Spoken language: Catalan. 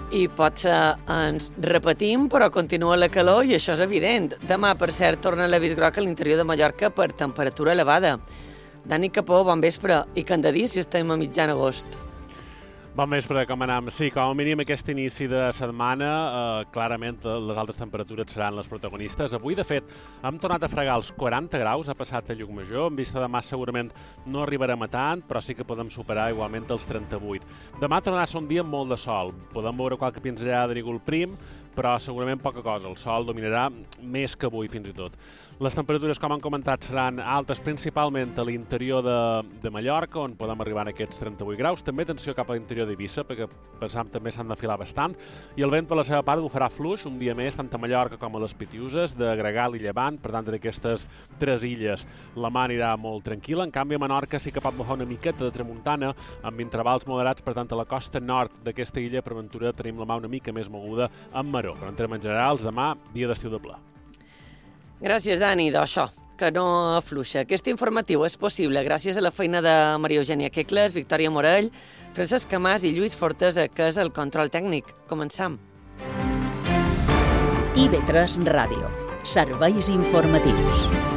I potser ens repetim, però continua la calor i això és evident. Demà, per cert, torna l'avís groc a l'interior de Mallorca per temperatura elevada. Dani Capó, bon vespre. I que han de dir si estem a mitjan agost? Bon vespre, com anem? Sí, com a mínim aquest inici de setmana, clarament les altes temperatures seran les protagonistes. Avui, de fet, hem tornat a fregar els 40 graus, ha passat a Llucmajor. En vista de demà segurament no arribarem a tant, però sí que podem superar igualment els 38. Demà tornarà a ser un dia amb molt de sol. Podem veure qualque pinzellada de nígol prim, però segurament poca cosa. El sol dominarà més que avui, fins i tot. Les temperatures, com han comentat, seran altes principalment a l'interior de Mallorca, on podem arribar a aquests 38 graus. També atenció cap a l'interior d'Eivissa, perquè pensam també s'han d'afilar bastant. I el vent, per la seva part, ho farà fluix un dia més, tant a Mallorca com a les Pitiüses, de Gregal i Llevant. Per tant, d'aquestes tres illes, la mar anirà molt tranquil·la. En canvi, a Menorca sí que pot bufar una miqueta de tramuntana, amb intervals moderats. Per tant, a la costa nord d'aquesta illa, per ventura, tenim la mà una mica més moguda amb maró. Però en termes generals, demà, dia d'estiu de pla. Gràcies, Dani, d'això, que no afluixa. Aquest informatiu és possible gràcies a la feina de Maria Eugènia Quecles, Victòria Morell, Francesc Camàs i Lluís Fortesa, que és el control tècnic. Començam. IB3 Ràdio. Serveis informatius.